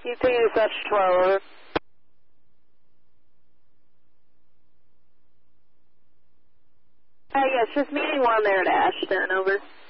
You take dispatch 12, over. Yes, just meeting 1 there at Ashton, over.